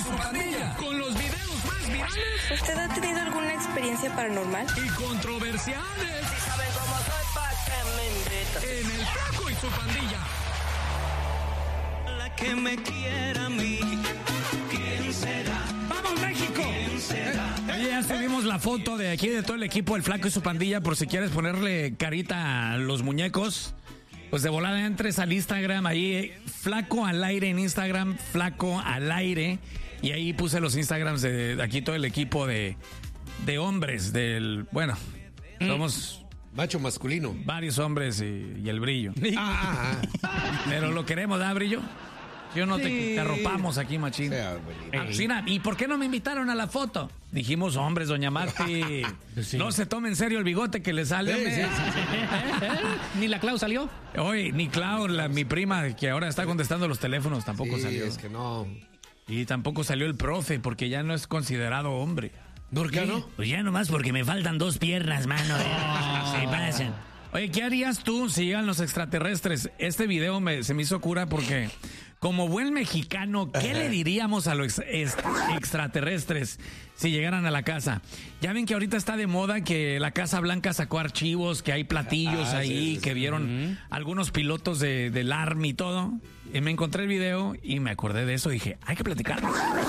y su pandilla, con los videos más virales. ¿Usted ha tenido alguna experiencia paranormal? Y controversiales. Si saben cómo soy, ¿pa' qué me invitan? En el Flaco y su pandilla. La que me quiera a mí, ¿quién será? ¡Vamos, México! ¿Quién será? Oye, ya subimos la foto de aquí de todo el equipo, el Flaco y su pandilla, por si quieres ponerle carita a los muñecos. Pues de volada entres al Instagram, ahí Flaco al aire en Instagram, Flaco al aire. Y ahí puse los Instagrams de aquí todo el equipo de hombres del... Bueno, somos... Macho masculino. Varios hombres y el Brillo. Pero lo queremos, ¿da, Brillo? Yo no te arropamos aquí, machín. ¿Y por qué no me invitaron a la foto? Dijimos hombres, doña Marti. Sí. No se tome en serio el bigote que le sale. Sí. ¿Ni la Clau salió? Oye, ni Clau, mi prima, que ahora está contestando los teléfonos, tampoco salió. Es que no. Y tampoco salió el profe, porque ya no es considerado hombre. ¿Por qué no? Pues ya nomás porque me faltan 2 piernas, mano. Se pasan. Oye, ¿qué harías tú si llegan los extraterrestres? Este video se me hizo cura porque, como buen mexicano, ¿qué le diríamos a los extraterrestres si llegaran a la casa? Ya ven que ahorita está de moda que la Casa Blanca sacó archivos, que hay platillos ahí, que vieron algunos pilotos del Army y todo. Y me encontré el video y me acordé de eso y dije, hay que platicar.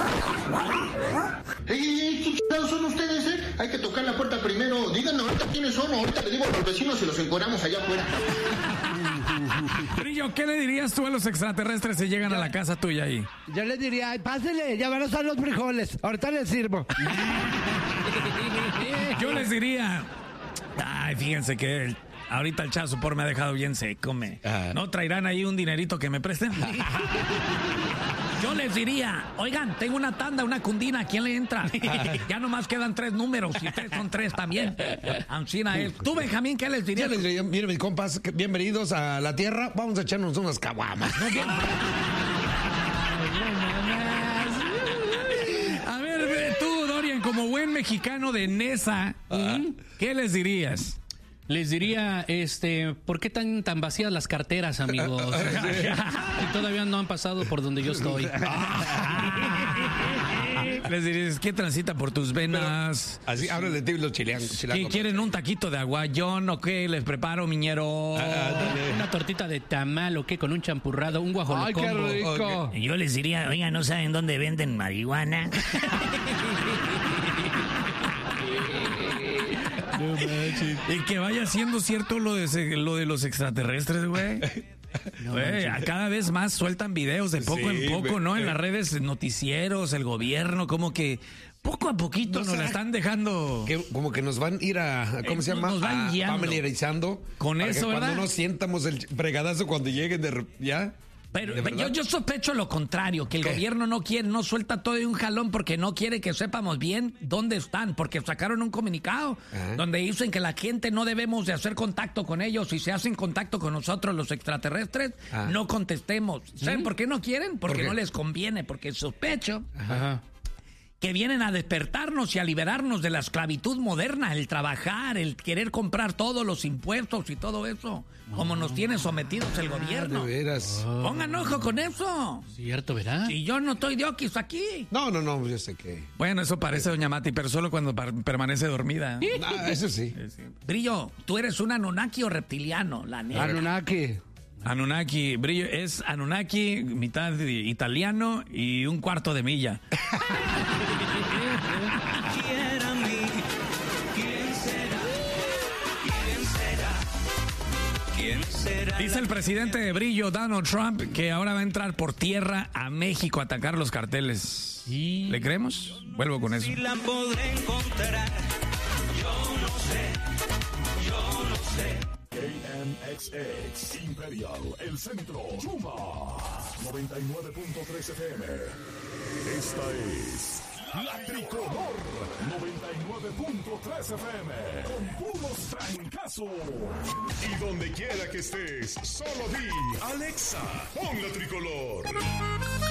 ¿Qué chingados son ustedes, eh? Hay que tocar la puerta primero. Díganme ahorita quiénes son. Ahorita le digo a los vecinos y los encuadramos allá afuera. Brillo, ¿qué le dirías tú a los extraterrestres si llegan a la casa tuya ahí? Yo les diría, pásele, ya van a usar los frijoles. Ahorita les sirvo. Yo les diría, ay, fíjense que ahorita el Chazo por me ha dejado bien seco, ¿no traerán ahí un dinerito que me presten? Yo les diría, oigan, tengo una tanda, una cundina, ¿a quién le entra? Ya nomás quedan 3 números y ustedes son 3 también. Ancina él. Tú, Benjamín, ¿qué les dirías? Yo les diría, miren mis compas, bienvenidos a la Tierra, vamos a echarnos unas caguamas. A ver, tú, Dorian, como buen mexicano de Nesa, ¿qué les dirías? Les diría, ¿por qué tan vacías las carteras, amigos? Y todavía no han pasado por donde yo estoy. Les dirías, ¿qué transita por tus venas? Pero, así hablan de ti los chilangos. ¿Quieren un taquito de aguayón o qué? ¿Les preparo, miñero? Una tortita de tamal o qué, con un champurrado, un guajolocombo. ¡Ay, qué rico! Okay. Yo les diría, oiga, ¿no saben dónde venden marihuana? Y que vaya siendo cierto lo de los extraterrestres, güey. Cada vez más sueltan videos de poco en poco, ¿no? En las redes, noticieros, el gobierno, como que poco a poquito nos la están dejando. Como que nos van a ir a, ¿cómo se llama? Nos van guiando. Familiarizando. Con eso, ¿verdad? Cuando nos sientamos el fregadazo cuando lleguen ya. Pero yo sospecho lo contrario, que el gobierno no suelta todo de un jalón porque no quiere que sepamos bien dónde están, porque sacaron un comunicado donde dicen que la gente no debemos de hacer contacto con ellos, si se hacen contacto con nosotros los extraterrestres, no contestemos. ¿Saben por qué no quieren? Porque no les conviene, porque sospecho que vienen a despertarnos y a liberarnos de la esclavitud moderna, el trabajar, el querer comprar todos los impuestos y todo eso, como nos tiene sometidos el gobierno. De veras. Pongan ojo con eso. Cierto, ¿verdad? Y yo no estoy de oquis aquí. No, yo sé que... Bueno, eso parece doña Mati, pero solo cuando permanece dormida. Eso sí. Brillo, ¿tú eres un Anunnaki o reptiliano? La neta. Anunnaki, Brillo, es Anunnaki, mitad italiano y un cuarto de milla. ¿Quién será? Dice el presidente de Brillo, Donald Trump, que ahora va a entrar por tierra a México a atacar los carteles. ¿Le creemos? Vuelvo con eso. Si la podré encontrar, yo no sé. KMXX Imperial, el centro, Chuma 99.3 FM. Esta es La Tricolor 99.3 FM con puros trancazos. Y donde quiera que estés, solo di Alexa, pon La Tricolor.